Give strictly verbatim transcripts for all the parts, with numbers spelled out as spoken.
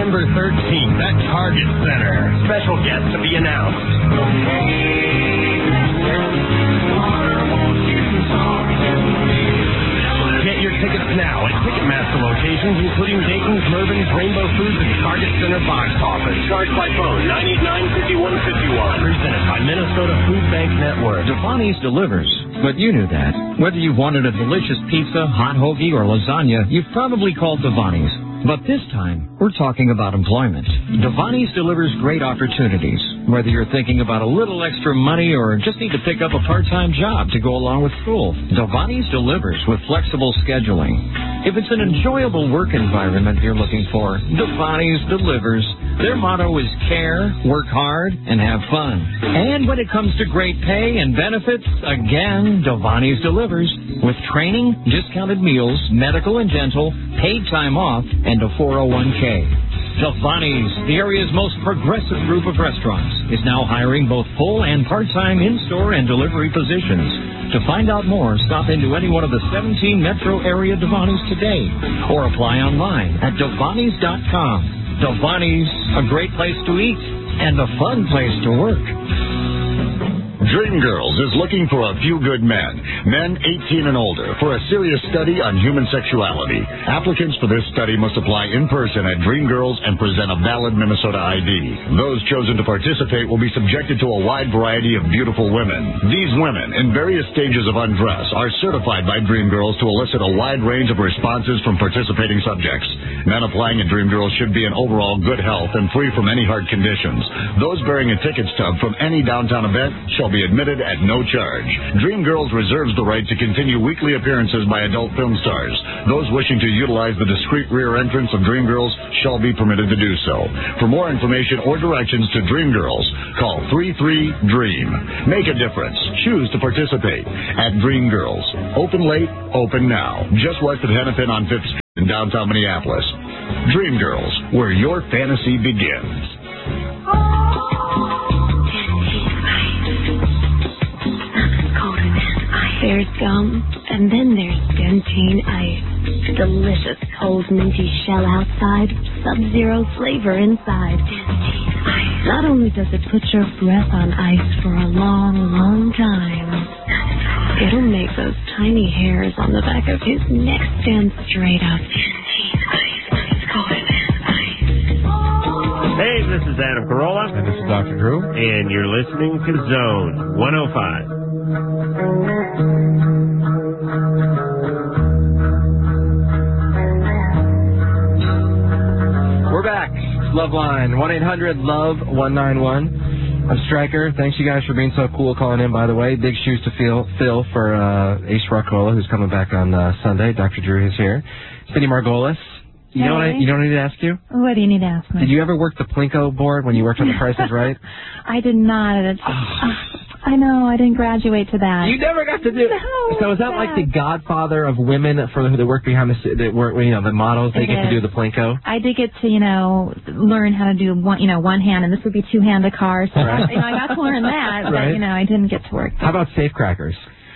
September thirteenth at Target Center. Special guest to be announced. Get your tickets now at Ticketmaster locations, including Dayton's, Mervyn's, Rainbow Foods, and Target Center box office. Charged by phone, nine eight nine, five one five one. Presented by Minnesota Food Bank Network. Devani's delivers, but you knew that. Whether you wanted a delicious pizza, hot hoagie, or lasagna, you've probably called Devani's. But this time, we're talking about employment. Devani's delivers great opportunities. Whether you're thinking about a little extra money or just need to pick up a part-time job to go along with school, Devani's delivers with flexible scheduling. If it's an enjoyable work environment you're looking for, Devani's delivers. Their motto is care, work hard, and have fun. And when it comes to great pay and benefits, again, Devani's delivers. With training, discounted meals, medical and dental, paid time off, and a four oh one k. Devani's, the area's most progressive group of restaurants, is now hiring both full and part-time in-store and delivery positions. To find out more, stop into any one of the seventeen metro area Devani's today or apply online at Devanis dot com. Devani's, a great place to eat and a fun place to work. Dream Girls is looking for a few good men, men eighteen and older, for a serious study on human sexuality. Applicants for this study must apply in person at Dream Girls and present a valid Minnesota I D. Those chosen to participate will be subjected to a wide variety of beautiful women. These women, in various stages of undress, are certified by Dream Girls to elicit a wide range of responses from participating subjects. Men applying at Dream Girls should be in overall good health and free from any heart conditions. Those bearing a ticket stub from any downtown event shall be admitted at no charge. Dream Girls reserves the right to continue weekly appearances by adult film stars. Those wishing to utilize the discreet rear entrance of Dream Girls shall be permitted to do so. For more information or directions to Dream Girls, call three three dream. Make a difference. Choose to participate at Dream Girls. Open late, open now. Just west of Hennepin on fifth Street in downtown Minneapolis. Dream Girls, where your fantasy begins. There's gum, and then there's Dentine Ice. Delicious cold minty shell outside, sub-zero flavor inside. Dentine Ice. Not only does it put your breath on ice for a long, long time, it'll make those tiny hairs on the back of his neck stand straight up. Dentine Ice. Let's go with ice. Hey, this is Adam Carolla. And this is Doctor Drew. And you're listening to Zone one oh five. We're back. Loveline, one eight hundred love one nine one. I'm Stryker. Thanks, you guys, for being so cool calling in, by the way. Big shoes to fill, fill for uh, Ace Rockola, who's coming back on uh, Sunday. Doctor Drew is here. Cindy Margolis. You hey. know what I, you know what I need to ask you? What do you need to ask me? Did you ever work the Plinko board when you worked on The Price is Right? I did not. It's, oh. I know. I didn't graduate to that. You never got to do it. No, so is that like the godfather of women for the, the work behind the that work, you know, the models? They it get is. to do the Plinko. I did get to, you know, learn how to do one, you know, one hand, and this would be two-handed cars. So right. you know, I got to learn that, but right. you know, I didn't get to work. How about safecrackers?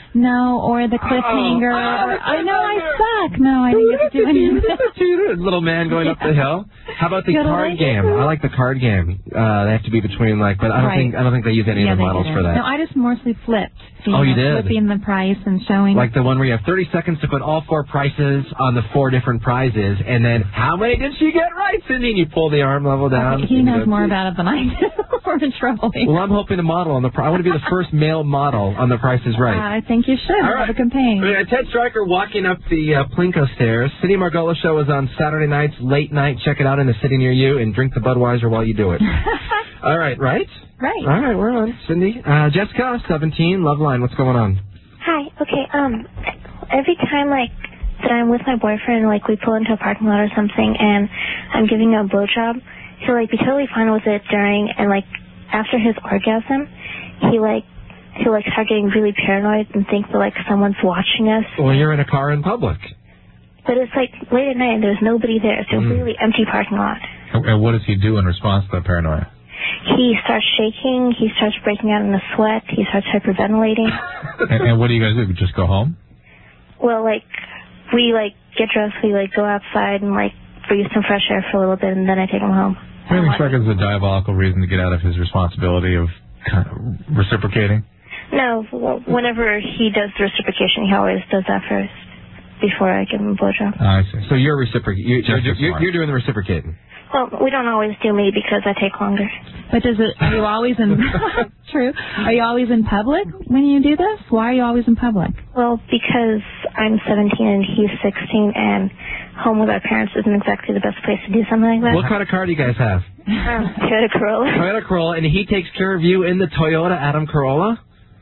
No, or the cliffhanger. Oh, or, I know I suck. No, I didn't get to do any of that. Little man going yeah. up the hill. How about the Good card like game? I like the card game. Uh, they have to be between like, but I don't right. think I don't think they use any yeah, of the models didn't. for that. No, I just mostly flipped. You oh, know, you did? Flipping the price and showing. Like the one where you have thirty seconds to put all four prices on the four different prizes, and then how many did she get right, Cindy? And you pull the arm level down. Okay, he knows more about it than I do. We're in trouble here. Well, I'm hoping to model on the. I want to be the first male model on The Price is Right. Uh, I think you should. All Have right. a campaign. Uh, Ted Stryker walking up the uh, Plinko stairs. Cindy Margolis show is on Saturday nights, late night. Check it out in the city near you, and drink the Budweiser while you do it. All right, right? Right. All right, we're on. Cindy. Uh, Jessica, seventeen, Loveline. What's going on? Hi. Okay. Um, every time like that I'm with my boyfriend, like we pull into a parking lot or something, and I'm giving him a blowjob, he'll like be totally fine with it during, and like after his orgasm, he like he'll like start getting really paranoid and think that like someone's watching us. Well, you're in a car in public. But it's like late at night and there's nobody there. It's a mm. really empty parking lot. And what does he do in response to that paranoia? He starts shaking. He starts breaking out in a sweat. He starts hyperventilating. and, and what do you guys do? Just go home? Well, like, we, like, get dressed. We, like, go outside and, like, breathe some fresh air for a little bit, and then I take him home. Do you think Stryker is a diabolical reason to get out of his responsibility of kind of reciprocating? No, w- whenever he does the reciprocation, he always does that first before I give him a blowjob. I see. So you're reciprocating. You, Just you're, as you're, smart. you're doing the reciprocating. Well, we don't always do me because I take longer. But does it? Are you always in? True. Are you always in public when you do this? Why are you always in public? Well, because I'm seventeen and he's sixteen, and home with our parents isn't exactly the best place to do something like that. What kind of car do you guys have? Um, Toyota Corolla. Toyota Corolla, and he takes care of you in the Toyota Adam Corolla?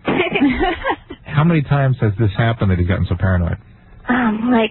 How many times has this happened that he's gotten so paranoid? Um, like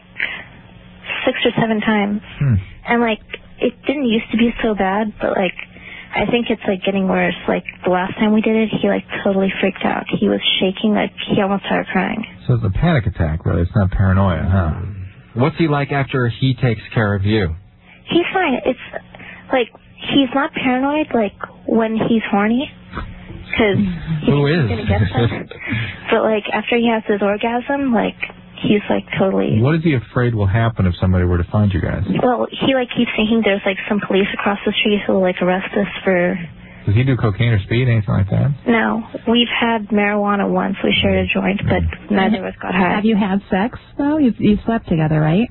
six or seven times. Hmm. And like it didn't used to be so bad, but like I think it's like getting worse. Like the last time we did it, he like totally freaked out. He was shaking, like he almost started crying. So it's a panic attack, really. It's not paranoia, huh? What's he like after he takes care of you? He's fine. It's like he's not paranoid like when he's horny, because Who is? gonna get some. But like after he has his orgasm, like he's like totally. What is he afraid will happen if somebody were to find you guys? Well, he like keeps thinking there's like some police across the street who will like arrest us for. Does he do cocaine or speed, anything like that? No, we've had marijuana once. We shared a joint, but neither of us got high. Have you had sex though? You you slept together, right?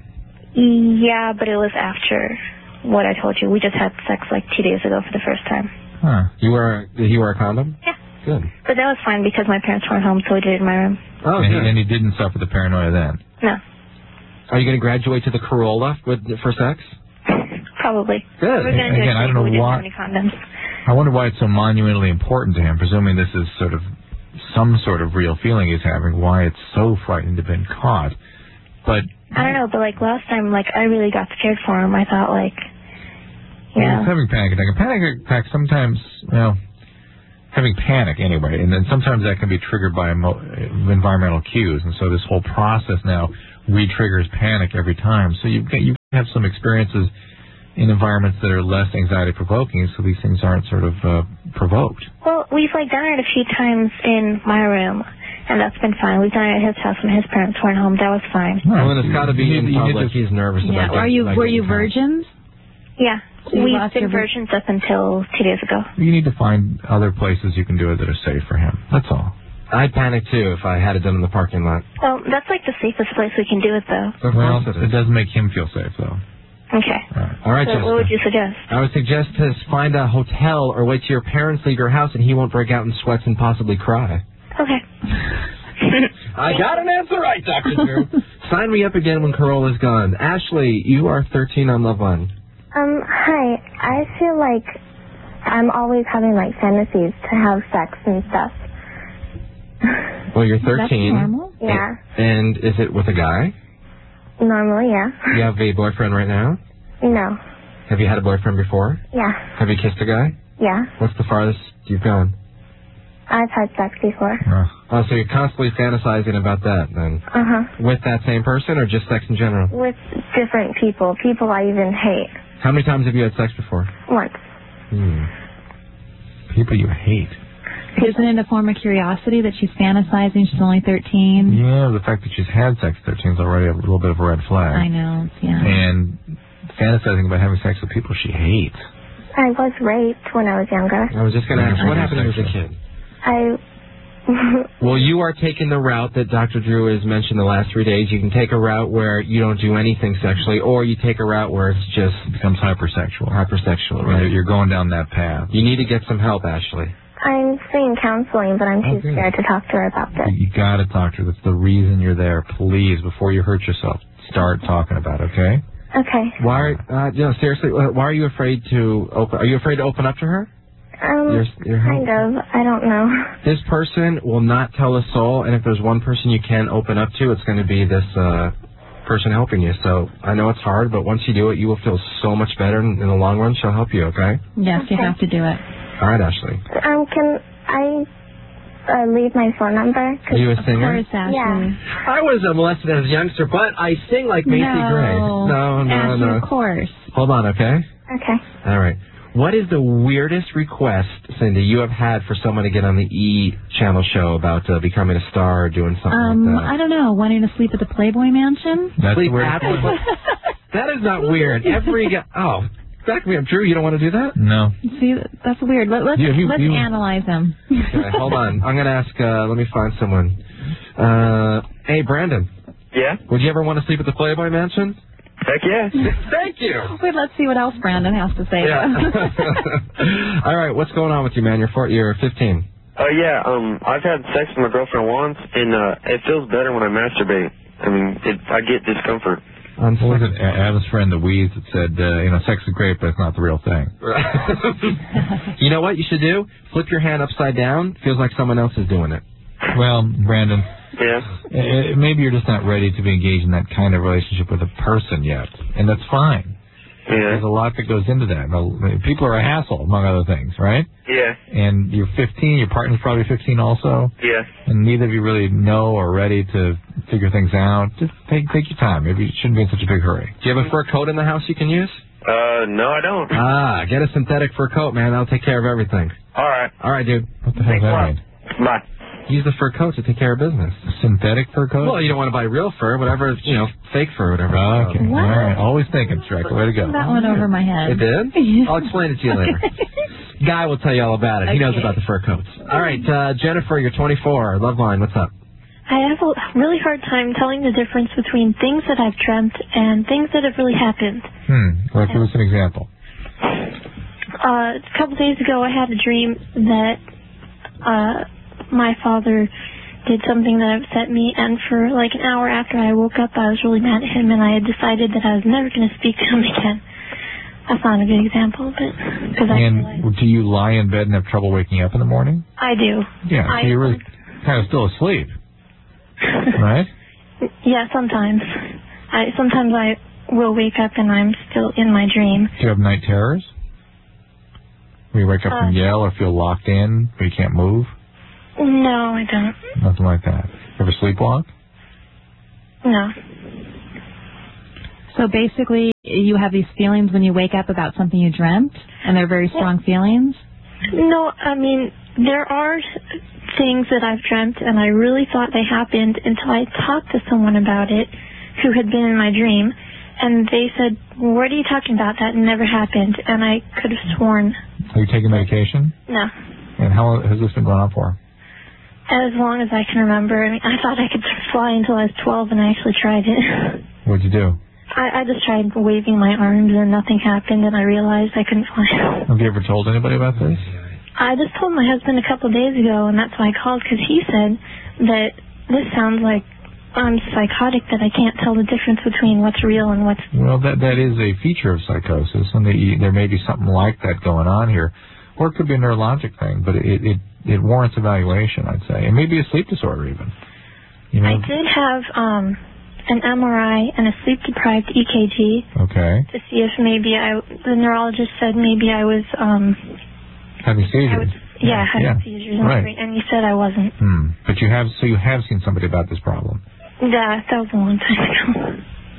Yeah, but it was after what I told you. We just had sex like two days ago for the first time. Huh. You wear? Did he wear a condom? Yeah. Good. But that was fine because my parents weren't home, so we did it in my room. Oh, and, he, good. and he didn't suffer the paranoia then? No, Are you going to graduate to the Corolla with, for sex? probably. Good. We're gonna do Again, it I don't but know we didn't why- have any condoms. I wonder why it's so monumentally important to him, presuming this is sort of some sort of real feeling he's having, why it's so frightening to have been caught. But I don't know, but like last time, like I really got scared for him. I thought like, you well, know. he's having panic attack. A panic attack sometimes, well, having panic anyway, and then sometimes that can be triggered by emo- environmental cues, and so this whole process now re-triggers panic every time. So you you have some experiences in environments that are less anxiety-provoking, so these things aren't sort of uh, provoked. Well, we've like done it a few times in my room, and that's been fine. We've done it at his house when his parents weren't home. That was fine. Well, then it's got to be You in need- you need public. to- He's nervous Yeah. about Are you like were you getting virgins? Yeah, You we've lost been your vir- virgins up until two days ago. You need to find other places you can do it that are safe for him. That's all. I'd panic too if I had it done in the parking lot. Well, that's like the safest place we can do it, though. Of Well, course it doesn't make him feel safe, though. Okay. All right, So Jessica. what would you suggest? I would suggest to find a hotel or wait till your parents leave your house and he won't break out in sweats and possibly cry. Okay. I got an answer right, Doctor Drew. Sign me up again when Corolla's gone. Ashley, you are thirteen on Love Line. Um, hi. I feel like I'm always having like fantasies to have sex and stuff. Well, you're That's thirteen. normal. Yeah. And is it with a guy? Normally, yeah. You have a boyfriend right now? No. Have you had a boyfriend before? Yeah. Have you kissed a guy? Yeah. What's the farthest you've gone? I've had sex before. Uh, Oh, so you're constantly fantasizing about that then? Uh-huh. With that same person or just sex in general? With different people. People I even hate. How many times have you had sex before? Once. Hmm. people you hate. Isn't it a form of curiosity that she's fantasizing? She's only thirteen. Yeah, the fact that she's had sex at thirteen is already a little bit of a red flag. I know. Yeah. And fantasizing about having sex with people she hates. I was raped when I was younger. I was just going to ask, what happened when you was a kid? I... Well, you are taking the route that Doctor Drew has mentioned the last three days. You can take a route where you don't do anything sexually, or you take a route where it's just... It becomes hypersexual. Hypersexual, right? You're going down that path. You need to get some help, Ashley. I'm seeing counseling, but I'm too Okay. scared to talk to her about this. You got to talk to her. That's the reason you're there. Please, before you hurt yourself, start talking about it, okay? Okay. Why, uh, you know, seriously, uh, why are you afraid to open, are you afraid to open up to her? Um, You're- you're kind of. I don't know. This person will not tell a soul, and if there's one person you can open up to, it's going to be this, uh, person helping you. So I know it's hard, but once you do it, you will feel so much better, and in the long run, she'll help you, okay? Yes, you have to do it. All right, Ashley. Um, can I uh, leave my phone number? Are you a singer? Of course, Ashley. Yeah. I was uh, molested as a youngster, but I sing like Macy no. Gray. No, no, Ashley, no. of course. Hold on, okay? Okay. All right. What is the weirdest request, Cindy, you have had for someone to get on the E! Channel show about uh, becoming a star or doing something Um, like that? I don't know. Wanting to sleep at the Playboy Mansion? That's Sleep where at the That is not weird. Every guy... Oh, back me up, Drew. You don't want to do that? No. See, that's weird. Let, let's You- you- let's you- analyze him. Okay, hold on. I'm going to ask... Uh, let me find someone. Uh, hey, Brandon. Yeah? Would you ever want to sleep at the Playboy Mansion? Heck yeah. Thank you. Wait, let's see what else Brandon has to say. Yeah. All right, what's going on with you, man? You're four, you're fifteen. Oh, uh, yeah. Um, I've had sex with my girlfriend once, and uh, it feels better when I masturbate. I mean, it, I get discomfort. What was it? Adam's friend, the Wheeze, that said, uh, you know, sex is great, but it's not the real thing. You know what you should do? Flip your hand upside down. Feels like someone else is doing it. Well, Brandon, Yeah. uh, maybe you're just not ready to be engaged in that kind of relationship with a person yet, and that's fine. Yeah. There's a lot that goes into that. Now, people are a hassle, among other things, right? Yeah. And you're fifteen, your partner's probably fifteen also, Yeah. and neither of you really know or ready to figure things out. Just take take your time. Maybe you shouldn't be in such a big hurry. Do you have a fur coat in the house you can use? Uh, no, I don't. Ah, get a synthetic fur coat, man. That'll take care of everything. All right. All right, dude. What the hell does that mean? Bye. Use the fur coat to take care of business. Synthetic fur coat? Well, you don't want to buy real fur, whatever, you know, fake fur, whatever. Okay. What? All right. Always thinking, Striker. Way to go. That went over my head. It did? I'll explain it to you later. Guy will tell you all about it. He knows Okay. about the fur coats. All right, uh, Jennifer, you're twenty-four. Love line, what's up? I have a really hard time telling the difference between things that I've dreamt and things that have really happened. Hmm. Well, give us an example. Uh, a couple days ago, I had a dream that uh, my father did something that upset me, and for like an hour after I woke up, I was really mad at him, and I had decided that I was never going to speak to him again. That's not a good example, but because I realized And do you lie in bed and have trouble waking up in the morning? I do. Yeah, I, so you're really kind of still asleep, right? Yeah, sometimes. I sometimes I will wake up and I'm still in my dream. Do you have night terrors? Where you wake up Uh, and yell or feel locked in, but you can't move? No, I don't. Nothing like that. You ever sleepwalk? No. So basically, you have these feelings when you wake up about something you dreamt, and they're very strong feelings? No, I mean, there are things that I've dreamt, and I really thought they happened until I talked to someone about it who had been in my dream, and they said, what are you talking about? That never happened, and I could have sworn. Are you taking medication? No. And how long has this been going on for? As long as I can remember. I mean, I thought I could fly until I was twelve, and I actually tried it. What'd you do? I, I just tried waving my arms, and nothing happened, and I realized I couldn't fly. Have you ever told anybody about this? I just told my husband a couple of days ago, and that's why I called, because he said that this sounds like I'm psychotic, that I can't tell the difference between what's real and what's... Well, that that is a feature of psychosis, and the, there may be something like that going on here. Or it could be a neurologic thing, but it, it, it warrants evaluation, I'd say. It may be a sleep disorder, even. You know? I did have um, an M R I and a sleep-deprived E K G Okay. to see if maybe I... The neurologist said maybe I was... Um, Having seizures. yeah, having yeah. seizures, and, Right. and he said I wasn't. Hmm. But you have, so you have seen somebody about this problem. Yeah, that was a long time ago.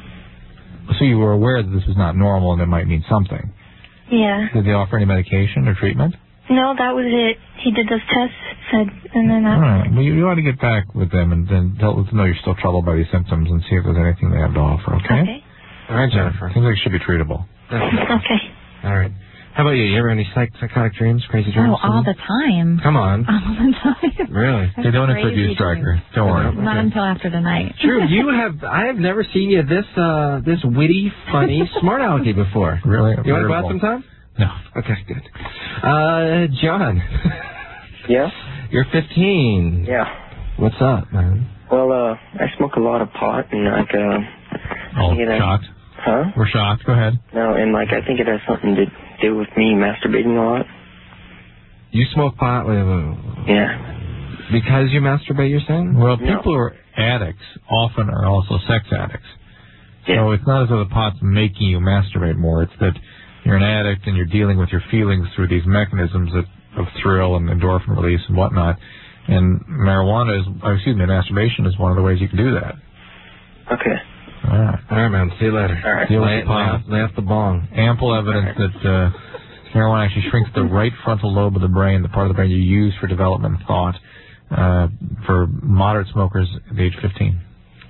So you were aware that this was not normal and it might mean something. Yeah. Did they offer any medication or treatment? No, that was it. He did those tests, said, and then that All right. Well, you, you ought to get back with them and then tell them to know you're still troubled by these symptoms and see if there's anything they have to offer, okay? Okay. All right, Jennifer. Seems like it should be treatable. Okay. All right. How about you? You ever have any psych- psychotic dreams, crazy dreams? Oh, all the time. Come on. All the time. Really? They don't inflict you, Striker. Don't worry. Not until after tonight. Drew, you have, I have never seen you this, uh, this witty, funny, smart alecky before. Really? You want to go out Veritable. sometime? No. Okay, good. Uh, John. Yeah? You're fifteen. Yeah. What's up, man? Well, uh, I smoke a lot of pot, and like, uh... Oh, you know, shocked. Huh? We're shocked. Go ahead. No, and like, I think it has something to do with me masturbating a lot. You smoke pot? Wait, wait, wait. Yeah. Because you masturbate, you're saying? Well, No. people who are addicts often are also sex addicts. Yeah. So it's not as though the pot's making you masturbate more. It's that you're an addict and you're dealing with your feelings through these mechanisms of, of thrill and endorphin release and whatnot. And marijuana is, oh, excuse me, masturbation is one of the ways you can do that. Okay. All right. All right, man. See you later. All right. Deal with Lay, the pot. lay, off, lay off the bong. Ample evidence that uh, marijuana actually shrinks the right frontal lobe of the brain, the part of the brain you use for development and thought, uh, for moderate smokers at the age of fifteen.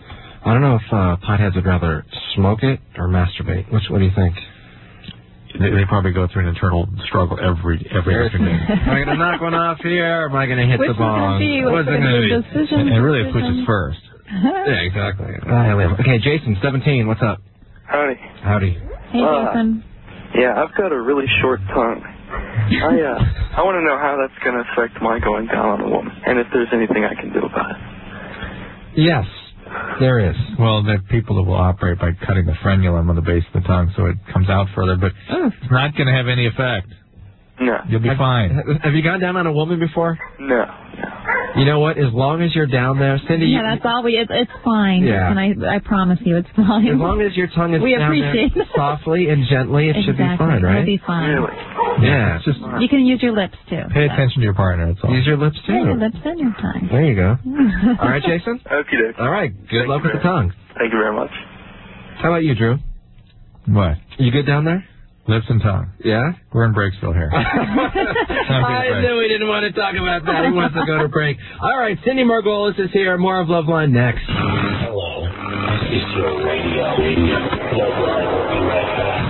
I don't know if uh, potheads would rather smoke it or masturbate. Which, what do you think? They, they probably go through an internal struggle every every afternoon. Am I going to knock one off here, or am I going to hit Which the bong? Which is What's it going to be? Decision, And really, decision. which is first. Yeah, exactly. Uh, okay, Jason, seventeen, what's up? Howdy. Howdy. Hey, Uh, Jason. Yeah, I've got a really short tongue. I uh, I want to know how that's going to affect my going down on a woman, and if there's anything I can do about it. Yes, there is. Well, there are people that will operate by cutting the frenulum on the base of the tongue so it comes out further, but Oh. it's not going to have any effect. No. You'll be have, fine. Have you gone down on a woman before? No. You know what? As long as you're down there, Cindy. Yeah, you, that's all we. It, it's fine. Yeah. And I, I promise you, it's fine. As long as your tongue is we down appreciate there that. softly and gently, it should be Exactly. fine, right? It'll be fine. Really? Yeah. Just You can use your lips too. pay so. attention to your partner. That's all. Use your lips too. Yeah, your lips and your tongue. There you go. All right, Jason. Okie dokie. All right. Good Thank luck you with the very- tongue. Thank you very much. How about you, Drew? What? You good down there? Lips and tongue. Yeah. We're in Breaksville here. I knew he didn't want to talk about that. He wants to go to break. All right, Cindy Margolis is here. More of Loveline next. Hello. This is your radio. Loveline will be right back.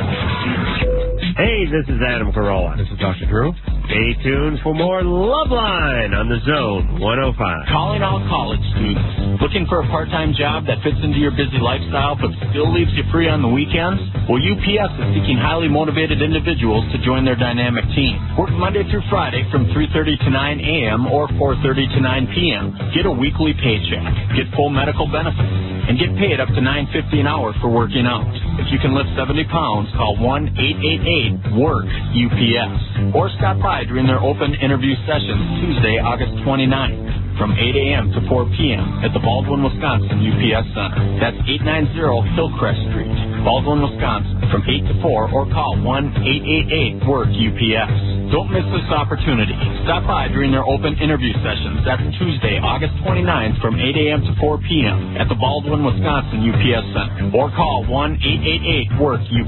Hey, this is Adam Carolla. This is Doctor Drew. Stay tuned for more Loveline on the Zone one oh five. Calling all college students. Looking for a part-time job that fits into your busy lifestyle but still leaves you free on the weekends? Well, U P S is seeking highly motivated individuals to join their dynamic team. Work Monday through Friday from three thirty to nine a.m. or four thirty to nine p.m. Get a weekly paycheck, get full medical benefits, and get paid up to nine fifty an hour for working out. If you can lift seventy pounds, call one eight eight eight work U P S or stop by during their open interview sessions Tuesday, August twenty-ninth from eight a.m. to four p.m. at the Baldwin, Wisconsin U P S Center. That's eight ninety Hillcrest Street, Baldwin, Wisconsin from eight to four or call one eight eight eight work U P S. Don't miss this opportunity. Stop by during their open interview sessions. That's Tuesday, August twenty-ninth from eight a.m. to four p.m. at the Baldwin, Wisconsin U P S Center or call one eight eight eight work U P S.